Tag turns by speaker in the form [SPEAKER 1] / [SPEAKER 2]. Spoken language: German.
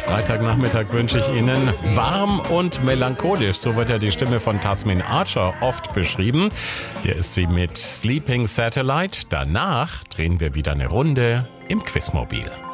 [SPEAKER 1] Freitagnachmittag wünsche ich Ihnen. Warm und melancholisch, so wird ja die Stimme von Tasmin Archer oft beschrieben. Hier ist sie mit Sleeping Satellite. Danach drehen wir wieder eine Runde im Quizmobil.